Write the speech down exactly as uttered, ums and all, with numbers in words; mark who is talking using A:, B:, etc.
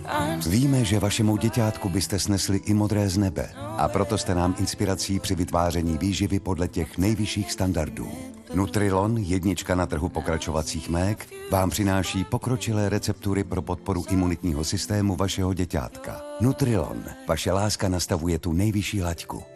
A: Víme, že vašemu děťátku byste snesli i modré z nebe a proto jste nám inspirací při vytváření výživy podle těch nejvyšších standardů. Nutrilon, jednička na trhu pokračovacích mék, vám přináší pokročilé receptury pro podporu imunitního systému vašeho děťátka. Nutrilon, vaše láska nastavuje tu nejvyšší laťku.